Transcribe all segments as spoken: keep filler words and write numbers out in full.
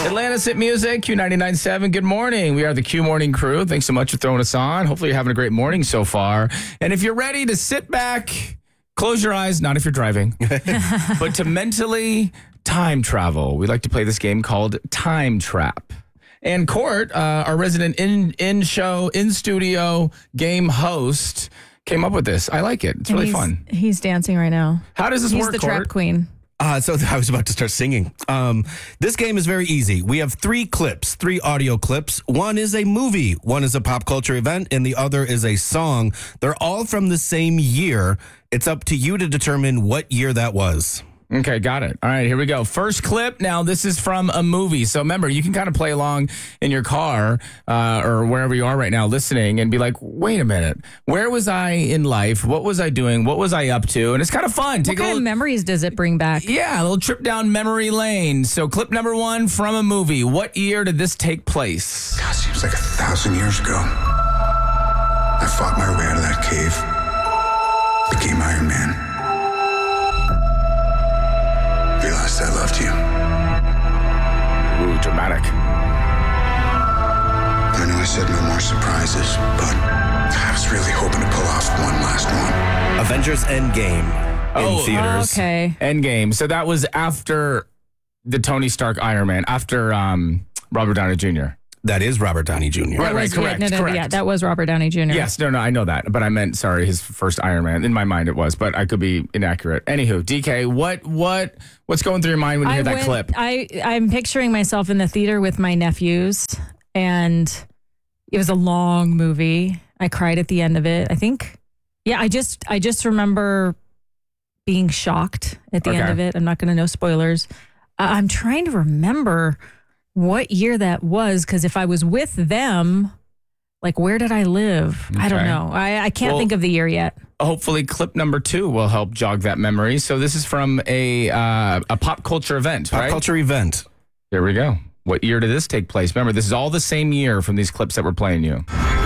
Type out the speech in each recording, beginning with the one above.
Atlanta's Hit Music, Q ninety-nine point seven. Good morning. We are the Q Morning Crew. Thanks so much for throwing us on. Hopefully you're having a great morning so far. And if you're ready to sit back, close your eyes, not if you're driving, but to mentally time travel, we like to play this game called Time Trap. And Court, uh, our resident in in show, in studio game host, came up with this. I like it. It's really he's, fun. He's dancing right now. How does this he's work, the Court? trap queen. Uh, so I was about to start singing. Um, this game is very easy. We have three clips, three audio clips. One is a movie, one is a pop culture event, and the other is a song. They're all from the same year. It's up to you to determine what year that was. Okay, got it. All right, here we go. First clip. Now, this is from a movie. So remember, you can kind of play along in your car uh, or wherever you are right now listening and be like, wait a minute. Where was I in life? What was I doing? What was I up to? And it's kind of fun. What kind little, of memories does it bring back? Yeah, a little trip down memory lane. So clip number one from a movie. What year did this take place? God, seems like a thousand years ago. I fought my way out of that cave. Became Iron Man. Realized I loved you. Ooh, dramatic. I know I said no more surprises, but I was really hoping to pull off one last one. Avengers Endgame in Oh, theaters. Okay. Endgame. So that was after the Tony Stark Iron Man, after um, Robert Downey Junior That is Robert Downey Junior Right, That right, was, correct, no, no, correct. Yeah, that was Robert Downey Junior Yes, no, no, I know that. But I meant, sorry, his first Iron Man. In my mind it was, but I could be inaccurate. Anywho, D K, what, what, what's going through your mind when you I hear that went- clip? I, I'm picturing myself in the theater with my nephews, and it was a long movie. I cried at the end of it. I think, yeah, I just, I just remember being shocked at the Okay. end of it. I'm not going to know spoilers. Uh, I'm trying to remember what year that was, because if I was with them, like, where did I live? I don't Okay. know. I, I can't Well- think of the year yet. Hopefully clip number two will help jog that memory. So this is from a uh, a pop culture event, Pop right? culture event. Here we go. What year did this take place? Remember, this is all the same year from these clips that we're playing you.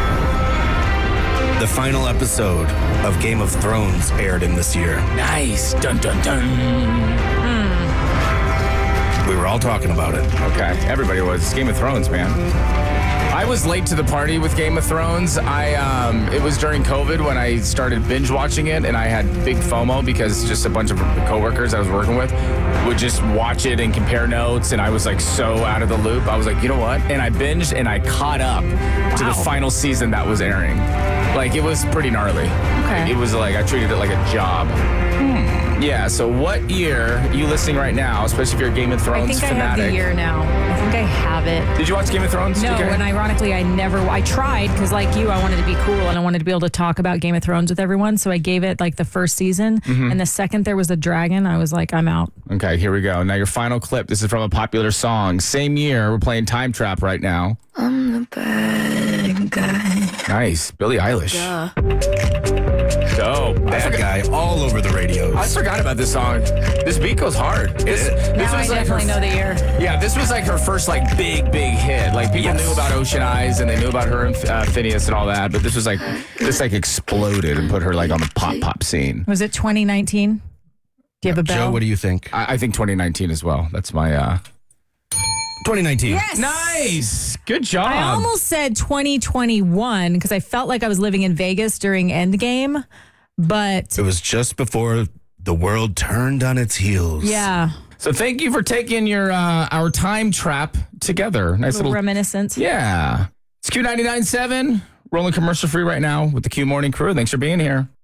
The final episode of Game of Thrones aired in this year. Nice. Dun, dun, dun. We were all talking about it. Okay, everybody was. It's Game of Thrones, man. I was late to the party with Game of Thrones. I um, it was during COVID when I started binge watching it, and I had big FOMO because just a bunch of coworkers I was working with would just watch it and compare notes, and I was like so out of the loop. I was like, you know what? And I binged and I caught up to the final season that was airing. Like, it was pretty gnarly. Okay. It was like I treated it like a job. Yeah, so what year, you listening right now, especially if you're a Game of I Thrones think I fanatic. have the year now. I think I have it. Did you watch Game of Thrones? No, D K? and ironically, I never, I tried because like you, I wanted to be cool and I wanted to be able to talk about Game of Thrones with everyone. So I gave it like the first season. Mm-hmm. And the second there was a dragon, I was like, I'm out. Okay, here we go. Now your final clip. This is from a popular song. Same year. We're playing Time Trap right now. I'm the bad guy. Nice. Billie Eilish. Duh. Dope. I Bad forgot, guy all over the radios. I forgot about this song. This beat goes hard. This, this Now I was like her, definitely know the year. yeah, this was like her first like big, big hit. Like people Yes. knew about Ocean Eyes and they knew about her and uh, Phineas and all that. But this was like, this like exploded and put her like on the pop pop scene. Was it twenty nineteen? Do you have a bell? Joe, what do you think? I, I think twenty nineteen as well. That's my, uh, twenty nineteen. Yes. nice. Good job. I almost said twenty twenty-one because I felt like I was living in Vegas during Endgame. But It was just before the world turned on its heels. yeah, So thank you for taking your uh, our time trap together. Nice a little little, reminiscent. yeah. It's Q ninety-nine point seven, rolling commercial free right now with the Q Morning Crew. Thanks for being here.